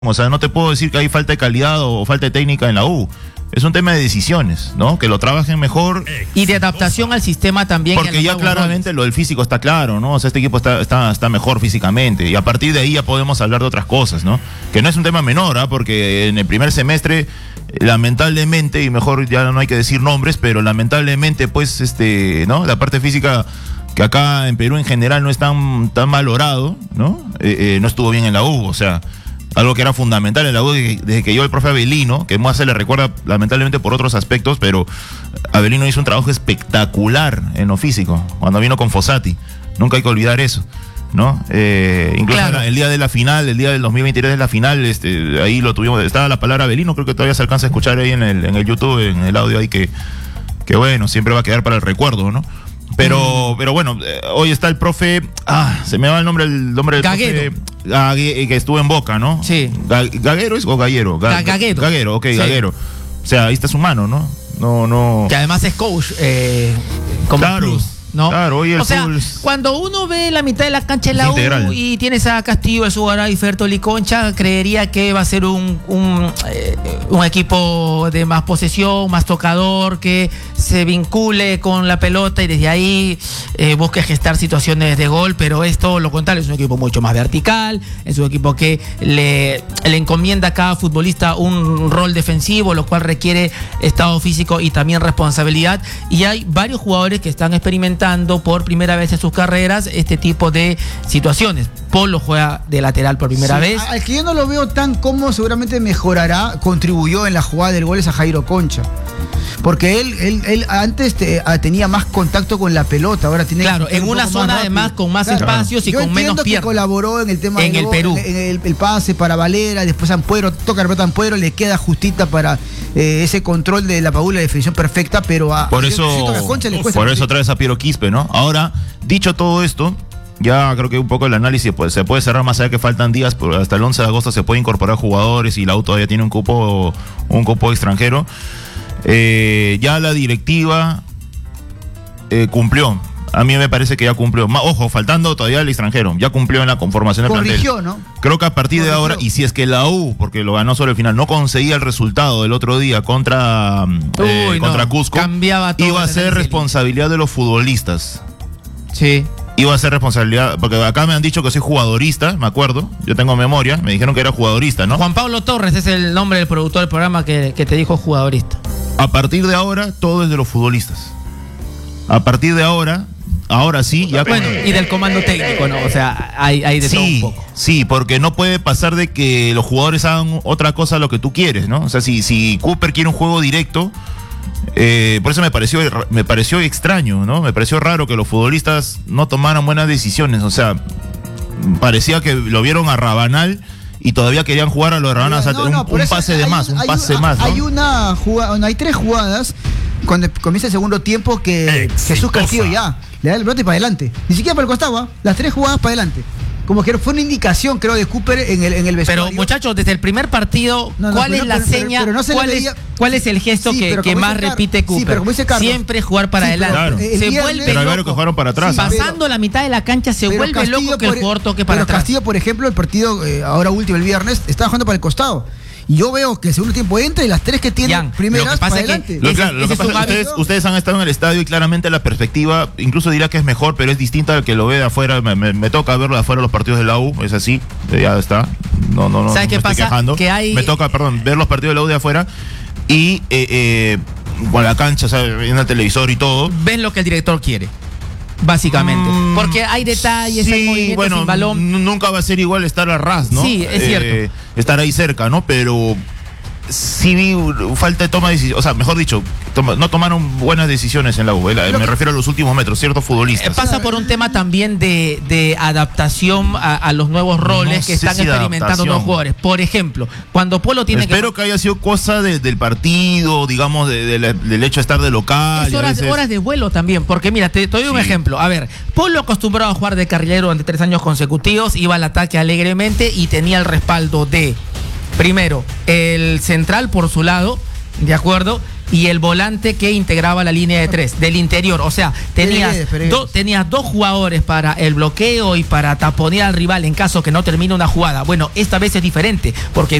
O sea, no te puedo decir que hay falta de calidad o falta de técnica en la U. Es un tema de decisiones, ¿no? Que lo trabajen mejor. Y de adaptación al sistema también. Porque ya claramente lo del físico está claro, ¿no? O sea, este equipo está mejor físicamente. Y a partir de ahí ya podemos hablar de otras cosas, ¿no? Que no es un tema menor, ¿ah? Porque en el primer semestre, lamentablemente, y mejor ya no hay que decir nombres, pero lamentablemente, pues, ¿no? La parte física, que acá en Perú en general no es tan valorado, ¿no? No estuvo bien en la U, o sea, algo que era fundamental en la U desde que yo el profe Avelino, que más se le recuerda lamentablemente por otros aspectos, pero Avelino hizo un trabajo espectacular en lo físico, cuando vino con Fossati. Nunca hay que olvidar eso, ¿no? Incluso claro, el día de la final, el día del 2023 de la final, ahí lo tuvimos, estaba la palabra Avelino, creo que todavía se alcanza a escuchar ahí en el YouTube, en el audio ahí que bueno, siempre va a quedar para el recuerdo, ¿no? Pero bueno, hoy está el profe, se me va el nombre del Gaguero. Profe que estuvo en Boca, ¿no? Sí. ¿Gaguero es o Gallero? Gaguero. Gaguero, ok, sí. Gaguero. O sea, ahí está su mano, ¿no? No. Que además es coach, como claro. plus, ¿no? Claro, hoy o sea, cuando uno ve la mitad de la cancha de la U y tienes a Castillo, a Sugaray, Fertoli, Concha, creería que va a ser un equipo de más posesión, más tocador, que se vincule con la pelota y desde ahí busque gestar situaciones de gol, pero es todo lo contrario, es un equipo mucho más vertical, es un equipo que le encomienda a cada futbolista un rol defensivo, lo cual requiere estado físico y también responsabilidad, y hay varios jugadores que están experimentando por primera vez en sus carreras este tipo de situaciones. Polo juega de lateral por primera vez. Al que yo no lo veo tan cómodo, seguramente mejorará, contribuyó en la jugada del gol es a Jairo Concha. Porque él antes tenía más contacto con la pelota, ahora tiene en una zona además con más espacios y con menos piernas. Que colaboró en el tema en el Perú. El pase para Valera, después Ampuero, toca la pelota a Ampuero, le queda justita para ese control de la paula, la definición perfecta, pero por eso traes a Piero Quispe, ¿no? Ahora, dicho todo esto, ya creo que un poco el análisis pues, se puede cerrar más allá que faltan días, pero hasta el 11 de agosto se puede incorporar jugadores y la U todavía tiene un cupo extranjero. Ya la directiva cumplió. A mí me parece que ya cumplió. Ojo, faltando todavía el extranjero. Ya cumplió en la conformación del plantel. Corrigió, ¿no? Creo que a partir de ahora, y si es que la U, porque lo ganó sobre el final, no conseguía el resultado del otro día contra Cusco, cambiaba todo, iba a ser responsabilidad de los futbolistas. Sí. Iba a ser responsabilidad, porque acá me han dicho que soy jugadorista, me acuerdo, yo tengo memoria, me dijeron que era jugadorista, ¿no? Juan Pablo Torres es el nombre del productor del programa que te dijo jugadorista. A partir de ahora, todo es de los futbolistas. A partir de ahora sí, ya... Bueno, y del comando técnico, ¿no? O sea, hay de todo un poco. Sí, porque no puede pasar de que los jugadores hagan otra cosa a lo que tú quieres, ¿no? O sea, si Cooper quiere un juego directo, por eso me pareció extraño, ¿no? Me pareció raro que los futbolistas no tomaran buenas decisiones, o sea, parecía que lo vieron a Rabanal y todavía querían jugar a los de Rabanal, un pase de más, un pase más, ¿no? Hay 3 jugadas cuando comienza el segundo tiempo que Jesús Castillo ya le da el brote para adelante, ni siquiera para el costado, las 3 jugadas para adelante. Como que fue una indicación, creo, de Cooper en el vestuario. Pero, muchachos, desde el primer partido, ¿cuál es la seña? ¿Cuál es el gesto que más repite Cooper? Siempre jugar para adelante. Claro. Se vuelve loco que jugaron para atrás. Pasando la mitad de la cancha, se vuelve loco que el jugador toque para atrás. Castillo, por ejemplo, el partido ahora último, el viernes, estaba jugando para el costado. Y yo veo que el segundo tiempo entra y las 3 que tienen primeras para adelante. Lo que pasa es que ustedes han estado en el estadio y claramente la perspectiva, incluso diría que es mejor, pero es distinta al que lo ve de afuera. Me toca verlo de afuera los partidos de la U, es así, ya está. No ¿sabes qué pasa? Quejando. Me toca, ver los partidos de la U de afuera y con la cancha, o sea, en el televisor y todo. Ven lo que el director quiere. Básicamente, porque hay detalles, hay movimientos sin balón. Nunca va a ser igual estar a ras, ¿no? Sí, es cierto. Estar ahí cerca, ¿no? Pero sí vi falta de toma de decisiones, o sea, mejor dicho, no tomaron buenas decisiones en la U, me refiero a los últimos metros, ciertos futbolistas. Pasa por un tema también de adaptación a los nuevos roles que están experimentando los jugadores. Por ejemplo, cuando Polo tiene Espero que haya sido cosa del partido, digamos, del hecho de estar de local. Es horas de vuelo también, porque mira, te doy un ejemplo. A ver, Polo acostumbrado a jugar de carrilero durante 3 años consecutivos, iba al ataque alegremente y tenía el respaldo de... Primero, el central por su lado, ¿de acuerdo? y el volante que integraba la línea de 3 del interior. O sea, tenías dos jugadores para el bloqueo y para taponear al rival en caso que no termine una jugada. Bueno, esta vez es diferente, porque